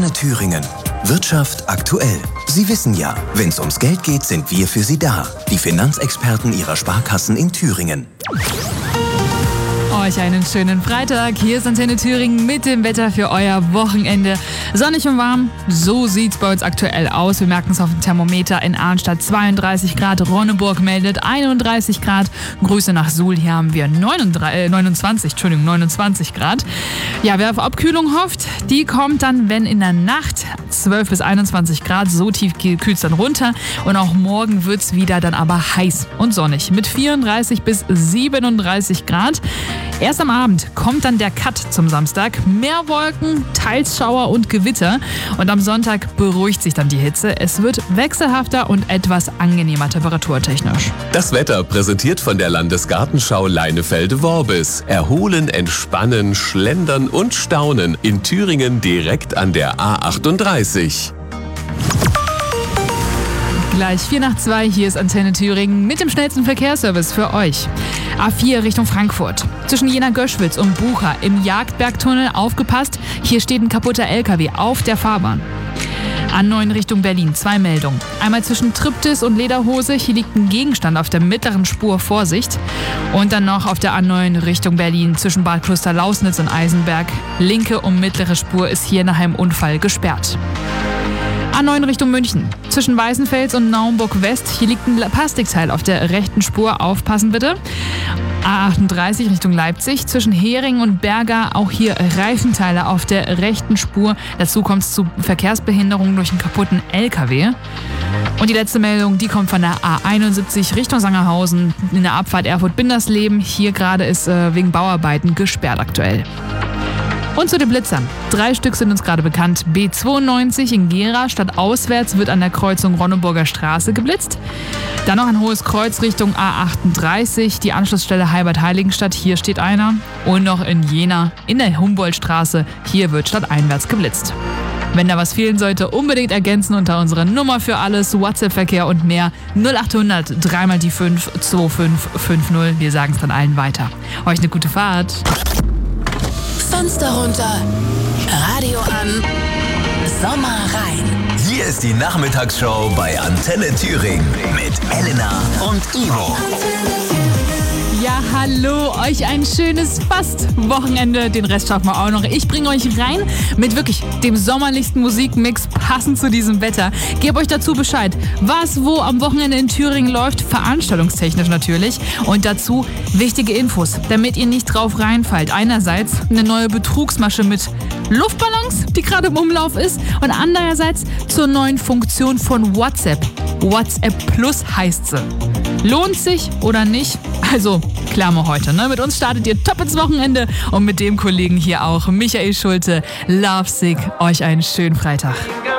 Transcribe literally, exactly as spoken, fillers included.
Antenne Thüringen. Wirtschaft aktuell. Sie wissen ja, wenn es ums Geld geht, sind wir für Sie da. Die Finanzexperten Ihrer Sparkassen in Thüringen. Euch einen schönen Freitag. Hier ist Antenne Thüringen mit dem Wetter für euer Wochenende. Sonnig und warm, so sieht's bei uns aktuell aus. Wir merken es auf dem Thermometer in Arnstadt zweiunddreißig Grad, Ronneburg meldet einunddreißig Grad. Grüße nach Suhl, hier haben wir neununddreißig, äh, neunundzwanzig, Entschuldigung, neunundzwanzig Grad. Ja, wer auf Abkühlung hofft, die kommt dann, wenn in der Nacht zwölf bis einundzwanzig Grad, so tief kühlt es dann runter. Und auch morgen wird's wieder dann aber heiß und sonnig mit vierunddreißig bis siebenunddreißig Grad. Erst am Abend kommt dann der Cut zum Samstag. Mehr Wolken, teils Schauer und Gewitter. Und am Sonntag beruhigt sich dann die Hitze. Es wird wechselhafter und etwas angenehmer temperaturtechnisch. Das Wetter präsentiert von der Landesgartenschau Leinefelde-Worbis. Erholen, entspannen, schlendern und staunen. In Thüringen direkt an der A achtunddreißig. Gleich vier nach zwei, hier ist Antenne Thüringen mit dem schnellsten Verkehrsservice für euch. A vier Richtung Frankfurt. Zwischen Jena-Göschwitz und Bucha im Jagdbergtunnel aufgepasst. Hier steht ein kaputter L K W auf der Fahrbahn. A neun Richtung Berlin, zwei Meldungen. Einmal zwischen Triptis und Lederhose, hier liegt ein Gegenstand auf der mittleren Spur, Vorsicht. Und dann noch auf der A neun Richtung Berlin zwischen Bad Kloster-Lausnitz und Eisenberg. Linke und mittlere Spur ist hier nach einem Unfall gesperrt. A neun Richtung München. Zwischen Weißenfels und Naumburg-West. Hier liegt ein Plastikteil auf der rechten Spur. Aufpassen bitte. A achtunddreißig Richtung Leipzig. Zwischen Hering und Berga. Auch hier Reifenteile auf der rechten Spur. Dazu kommt es zu Verkehrsbehinderungen durch einen kaputten L K W. Und die letzte Meldung, die kommt von der A einundsiebzig Richtung Sangerhausen. In der Abfahrt Erfurt-Bindersleben. Hier gerade ist äh, wegen Bauarbeiten gesperrt aktuell. Und zu den Blitzern. Drei Stück sind uns gerade bekannt. B zweiundneunzig in Gera, stadtauswärts wird an der Kreuzung Ronneburger Straße geblitzt. Dann noch ein hohes Kreuz Richtung A achtunddreißig, die Anschlussstelle Heibert-Heiligenstadt, hier steht einer. Und noch in Jena in der Humboldtstraße, hier wird stadteinwärts geblitzt. Wenn da was fehlen sollte, unbedingt ergänzen unter unserer Nummer für alles, WhatsApp-Verkehr und mehr. null achthundert, dreimal die fünf, zwei fünf fünf null. Wir sagen es dann allen weiter. Euch eine gute Fahrt. Fenster runter, Radio an, Sommer rein. Hier ist die Nachmittagsshow bei Antenne Thüringen mit Elena und Ivo. Ja, hallo, euch ein schönes Fast-Wochenende. Den Rest schaffen wir auch noch. Ich bringe euch rein mit wirklich dem sommerlichsten Musikmix, passend zu diesem Wetter. Gebt euch dazu Bescheid, was wo am Wochenende in Thüringen läuft, veranstaltungstechnisch natürlich. Und dazu wichtige Infos, damit ihr nicht drauf reinfallt. Einerseits eine neue Betrugsmasche mit Luftballons, die gerade im Umlauf ist. Und andererseits zur neuen Funktion von WhatsApp. WhatsApp Plus heißt sie. Lohnt sich oder nicht? Also, Klammer heute, ne? Mit uns startet ihr top ins Wochenende und mit dem Kollegen hier auch, Michael Schulte, Lovesick. Euch einen schönen Freitag.